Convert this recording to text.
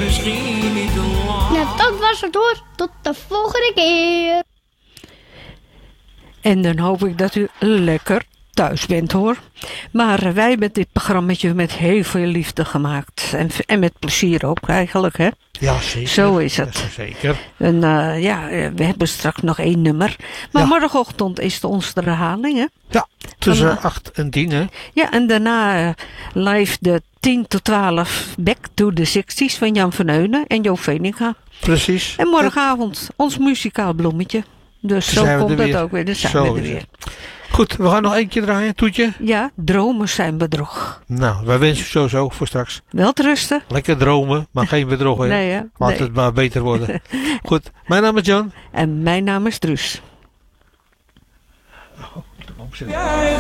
misschien niet te lang. Nou, dat was het hoor. Tot de volgende keer. En dan hoop ik dat u lekker thuis bent hoor. Maar wij hebben dit programmaatje met heel veel liefde gemaakt. En met plezier ook eigenlijk hè. Ja, zeker. Zo is het. Ja, zeker. En we hebben straks nog 1 nummer. Maar morgenochtend is het onze herhaling hè. Ja, tussen 8 en 10 hè. Ja, en daarna live de 10 tot 12 Back to the 60s van Jan van Eunen en Jo Veninga. Precies. En morgenavond ons muzikaal bloemetje. Dus zo komt het ook weer. Dan zijn we er weer. Goed, we gaan nog 1 keer draaien, Toetje. Ja, dromen zijn bedrog. Nou, wij wensen u sowieso voor straks. Welterusten. Lekker dromen, maar geen bedrog hè. Nee, hè? Laat het maar beter worden. Goed, mijn naam is Jan. En mijn naam is Druus. Jij